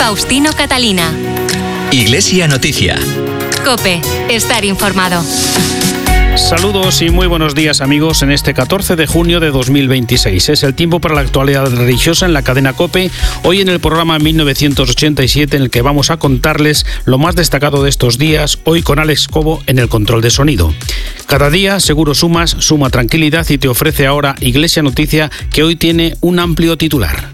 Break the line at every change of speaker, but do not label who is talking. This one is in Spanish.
Faustino Catalina.
Iglesia Noticia.
COPE. Estar informado.
Saludos y muy buenos días, amigos, en este 14 de junio de 2026. Es el tiempo para la actualidad religiosa en la cadena COPE, hoy en el programa 1987, en el que vamos a contarles lo más destacado de estos días, hoy con Alex Cobo en el control de sonido. Cada día Seguro Sumas suma tranquilidad y te ofrece ahora Iglesia Noticia, que hoy tiene un amplio titular.